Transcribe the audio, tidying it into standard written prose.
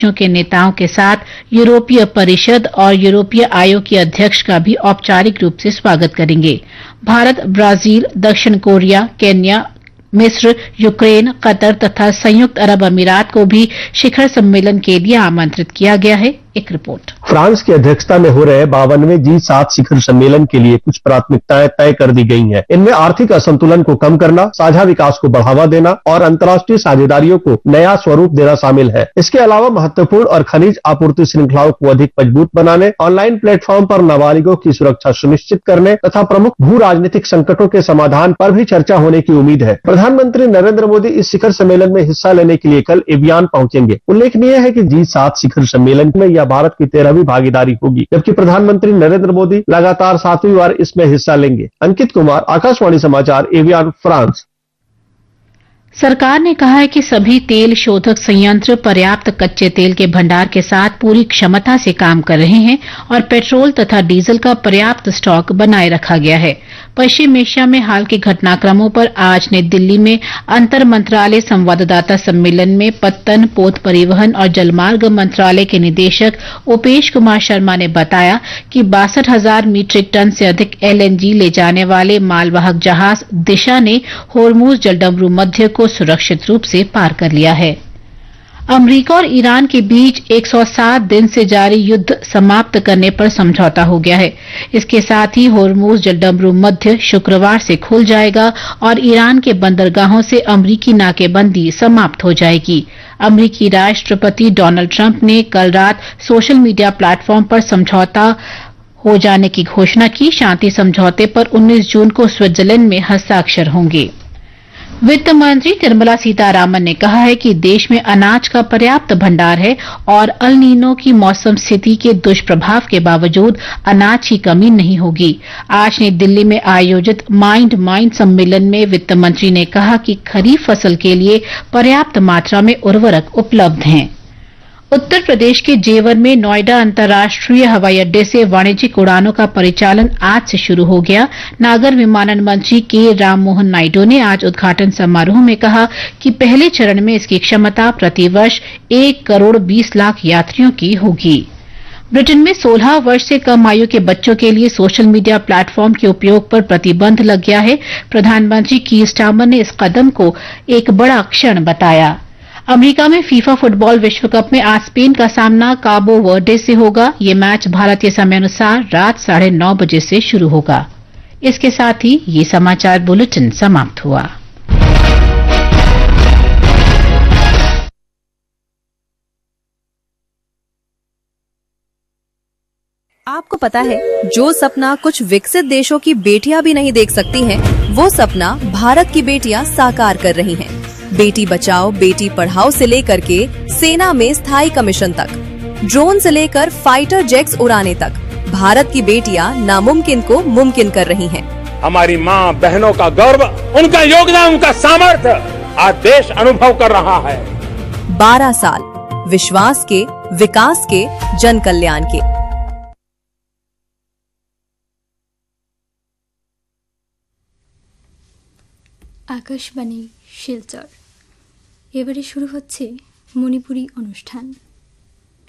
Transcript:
के नेताओं के साथ यूरोपीय परिषद और यूरोपीय आयोग के अध्यक्ष का भी औपचारिक रूप से स्वागत करेंगे। भारत, ब्राजील, दक्षिण कोरिया, केन्या, मिस्र, यूक्रेन, कतर तथा संयुक्त अरब अमीरात को भी शिखर सम्मेलन के लिए आमंत्रित किया गया है। एक रिपोर्ट। फ्रांस की अध्यक्षता में हो रहे 52वें G7 शिखर सम्मेलन के लिए कुछ प्राथमिकताएं तय कर दी गई हैं। इनमें आर्थिक असंतुलन को कम करना, साझा विकास को बढ़ावा देना और अंतर्राष्ट्रीय साझेदारियों को नया स्वरूप देना शामिल है। इसके अलावा महत्वपूर्ण और खनिज आपूर्ति श्रृंखलाओं को अधिक मजबूत बनाने, ऑनलाइन प्लेटफॉर्म पर नाबालिगों की सुरक्षा सुनिश्चित करने तथा प्रमुख भू राजनीतिक संकटों के समाधान पर भी चर्चा होने की उम्मीद है। प्रधानमंत्री नरेंद्र मोदी इस शिखर सम्मेलन में हिस्सा लेने के लिए कल एवियन पहुंचेंगे। उल्लेखनीय है कि G7 शिखर सम्मेलन में भारत की 13वीं भागीदारी होगी, जबकि प्रधानमंत्री नरेंद्र मोदी लगातार 7वीं बार इसमें हिस्सा लेंगे। अंकित कुमार, आकाशवाणी समाचार, एवियन, फ्रांस। सरकार ने कहा है कि सभी तेल शोधक संयंत्र पर्याप्त कच्चे तेल के भंडार के साथ पूरी क्षमता से काम कर रहे हैं और पेट्रोल तथा डीजल का पर्याप्त स्टॉक बनाए रखा गया है। पश्चिम एशिया में हाल के घटनाक्रमों पर आज नई दिल्ली में अंतर मंत्रालय संवाददाता सम्मेलन में पत्तन, पोत परिवहन और जलमार्ग मंत्रालय के निदेशक उपेश कुमार शर्मा ने बताया कि 62,000 मीट्रिक टन से अधिक LNG ले जाने वाले मालवाहक जहाज दिशा ने होर्मुज जलडमरू मध्य को सुरक्षित रूप से पार कर लिया है। अमरीका और ईरान के बीच 107 दिन से जारी युद्ध समाप्त करने पर समझौता हो गया है। इसके साथ ही होर्मुज जलडमरू मध्य शुक्रवार से खुल जाएगा और ईरान के बंदरगाहों से अमरीकी नाकेबंदी समाप्त हो जाएगी। अमरीकी राष्ट्रपति डोनाल्ड ट्रंप ने कल रात सोशल मीडिया प्लेटफॉर्म पर समझौता हो जाने की घोषणा की। शांति समझौते पर 19 जून को स्विट्जरलैंड में हस्ताक्षर होंगे। वित्त मंत्री निर्मला सीतारामन ने कहा है कि देश में अनाज का पर्याप्त भंडार है और अल नीनो की मौसम स्थिति के दुष्प्रभाव के बावजूद अनाज की कमी नहीं होगी। आज नई दिल्ली में आयोजित माइंड सम्मेलन में वित्त मंत्री ने कहा कि खरीफ फसल के लिए पर्याप्त मात्रा में उर्वरक उपलब्ध हैं। उत्तर प्रदेश के जेवर में नोएडा अंतर्राष्ट्रीय हवाई अड्डे से वाणिज्यिक उड़ानों का परिचालन आज से शुरू हो गया। नागर विमानन मंत्री के राममोहन नायडू ने आज उद्घाटन समारोह में कहा कि पहले चरण में इसकी क्षमता प्रतिवर्ष 1 करोड़ 20 लाख यात्रियों की होगी। ब्रिटेन में 16 वर्ष से कम आयु के बच्चों के लिए सोशल मीडिया प्लेटफॉर्म के उपयोग पर प्रतिबंध लग गया है। प्रधानमंत्री कीर स्टारमर ने इस कदम को एक बड़ा क्षण बताया। अमेरिका में फीफा फुटबॉल विश्व कप में आज स्पेन का सामना काबो वर्डे से होगा। ये मैच भारतीय समयानुसार रात 9:30 बजे से शुरू होगा। इसके साथ ही ये समाचार बुलेटिन समाप्त हुआ। आपको पता है, जो सपना कुछ विकसित देशों की बेटियां भी नहीं देख सकती हैं, वो सपना भारत की बेटियां साकार कर रही हैं। बेटी बचाओ बेटी पढ़ाओ से लेकर के सेना में स्थायी कमीशन तक, ड्रोन से लेकर फाइटर जेट्स उड़ाने तक, भारत की बेटियां नामुमकिन को मुमकिन कर रही हैं। हमारी माँ बहनों का गौरव, उनका योगदान, उनका सामर्थ्य आज देश अनुभव कर रहा है। 12 साल विश्वास के, विकास के, जन कल्याण के। आकाशवाणी শিলচর। এবারে শুরু হচ্ছে মণিপুরী অনুষ্ঠান।